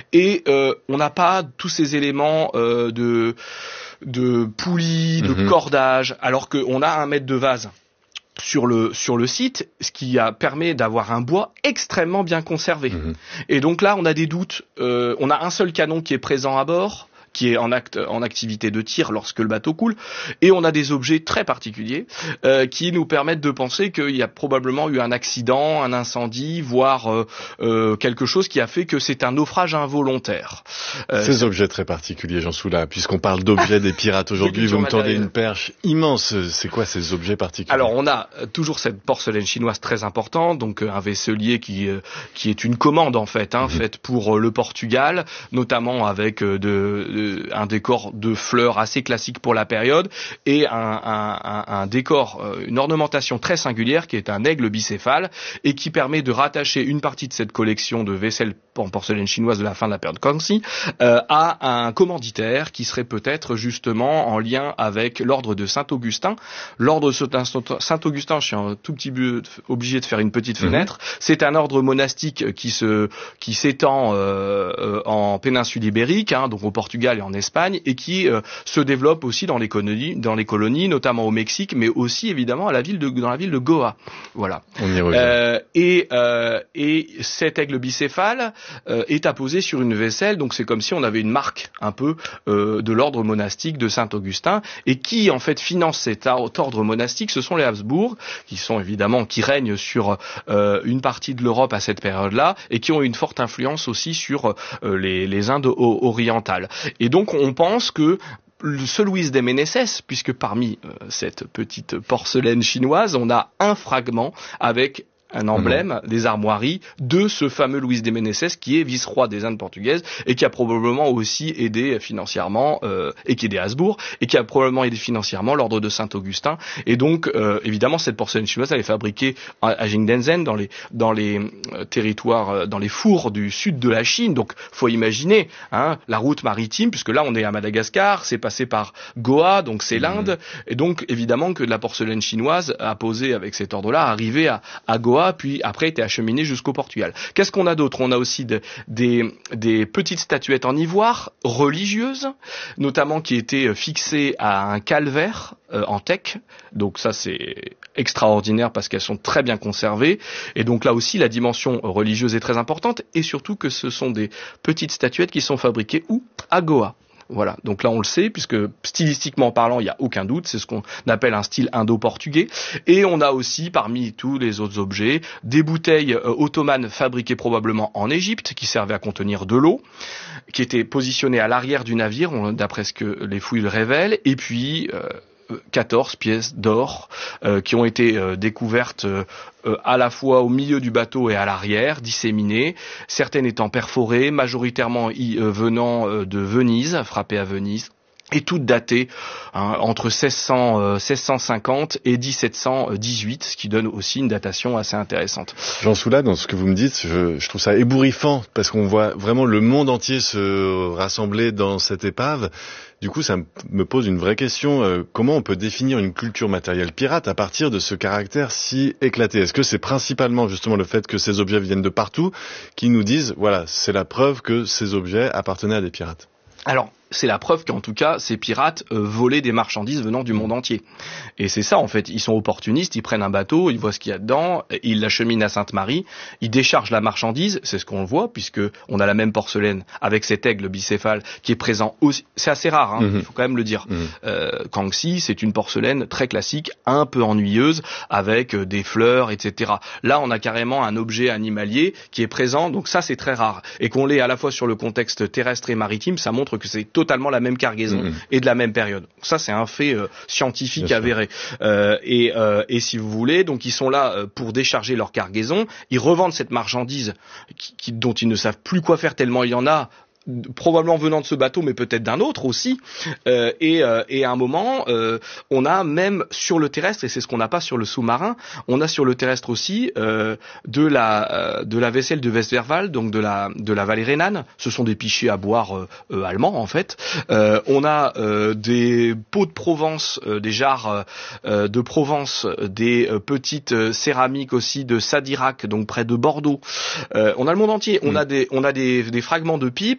et on n'a pas tous ces éléments de poulies, de cordage, alors qu'on a 1 mètre de vase sur le site, ce qui permet d'avoir un bois extrêmement bien conservé. Et donc là, on a des doutes. On a un seul canon qui est présent à bord, qui est en activité de tir lorsque le bateau coule, et on a des objets très particuliers qui nous permettent de penser qu'il y a probablement eu un accident, un incendie, voire quelque chose qui a fait que c'est un naufrage involontaire. Ces objets très particuliers, Jean Soula, puisqu'on parle d'objets des pirates aujourd'hui, vous me tendez une perche immense. C'est quoi ces objets particuliers? Alors on a toujours cette porcelaine chinoise très importante, donc un vaisselier qui est une commande en fait, faite pour le Portugal, notamment avec un décor de fleurs assez classique pour la période et un décor, une ornementation très singulière qui est un aigle bicéphale et qui permet de rattacher une partie de cette collection de vaisselle en porcelaine chinoise de la fin de la période Kangxi à un commanditaire qui serait peut-être justement en lien avec l'ordre de Saint-Augustin. L'ordre de Saint-Augustin, je suis un tout petit peu obligé de faire une petite fenêtre, c'est un ordre monastique qui s'étend en péninsule ibérique, donc au Portugal et en Espagne, et qui se développe aussi dans les colonies, notamment au Mexique, mais aussi évidemment dans la ville de Goa. Voilà. On y revient. Et cet aigle bicéphale est apposé sur une vaisselle, donc c'est comme si on avait une marque un peu de l'ordre monastique de Saint-Augustin, et qui en fait finance cet ordre monastique, ce sont les Habsbourg, qui règnent sur une partie de l'Europe à cette période-là, et qui ont une forte influence aussi sur les Indes orientales. Et donc on pense que ce Luis de Meneses, puisque parmi cette petite porcelaine chinoise, on a un fragment avec un emblème des armoiries de ce fameux Luis de Meneses qui est vice-roi des Indes portugaises et qui a probablement aussi aidé financièrement et qui est des Habsbourg et qui a probablement aidé financièrement l'ordre de Saint-Augustin. Et donc évidemment cette porcelaine chinoise elle est fabriquée à Jingdezhen dans les territoires, dans les fours du sud de la Chine. Donc faut imaginer la route maritime, puisque là on est à Madagascar, c'est passé par Goa, donc c'est l'Inde, et donc évidemment que la porcelaine chinoise apposée avec cet ordre-là arrivait à Goa, puis après était acheminé jusqu'au Portugal. Qu'est-ce qu'on a d'autre? On a aussi des petites statuettes en ivoire religieuses, notamment qui étaient fixées à un calvaire en teck. Donc ça c'est extraordinaire parce qu'elles sont très bien conservées. Et donc là aussi la dimension religieuse est très importante, et surtout que ce sont des petites statuettes qui sont fabriquées où? À Goa. Voilà, donc là on le sait, puisque stylistiquement parlant, il n'y a aucun doute, c'est ce qu'on appelle un style indo-portugais. Et on a aussi, parmi tous les autres objets, des bouteilles ottomanes fabriquées probablement en Égypte, qui servaient à contenir de l'eau, qui étaient positionnées à l'arrière du navire, d'après ce que les fouilles le révèlent, et puis 14 pièces d'or qui ont été découvertes à la fois au milieu du bateau et à l'arrière, disséminées, certaines étant perforées, majoritairement venant de Venise, frappées à Venise, et toutes datées entre 1650 et 1718, ce qui donne aussi une datation assez intéressante. Jean Soula, dans ce que vous me dites, je trouve ça ébouriffant, parce qu'on voit vraiment le monde entier se rassembler dans cette épave. Du coup, ça me pose une vraie question. Comment on peut définir une culture matérielle pirate à partir de ce caractère si éclaté? Est-ce que c'est principalement justement le fait que ces objets viennent de partout qui nous disent, voilà, c'est la preuve que ces objets appartenaient à des pirates? Alors, c'est la preuve qu'en tout cas, ces pirates volaient des marchandises venant du monde entier. Et c'est ça, en fait. Ils sont opportunistes, ils prennent un bateau, ils voient ce qu'il y a dedans, ils l'acheminent à Sainte-Marie, ils déchargent la marchandise, c'est ce qu'on voit, puisque on a la même porcelaine avec cet aigle bicéphale qui est présent aussi. C'est assez rare, il faut quand même le dire. Kangxi, c'est une porcelaine très classique, un peu ennuyeuse, avec des fleurs, etc. Là, on a carrément un objet animalier qui est présent, donc ça, c'est très rare. Et qu'on l'ait à la fois sur le contexte terrestre et maritime, ça montre que c'est totalement la même cargaison et de la même période. Ça, c'est un fait scientifique avéré. Et si vous voulez, donc ils sont là pour décharger leur cargaison. Ils revendent cette marchandise dont ils ne savent plus quoi faire tellement il y en a, probablement venant de ce bateau, mais peut-être d'un autre aussi. Et à un moment, on a même sur le terrestre, et c'est ce qu'on n'a pas sur le sous-marin, on a sur le terrestre aussi de la vaisselle de Westwerval, donc de la vallée rhénane. Ce sont des pichets à boire allemands en fait. On a des pots de Provence, des jarres de Provence, des petites céramiques aussi de Sadirac, donc près de Bordeaux. On a le monde entier. On a des fragments de pipes.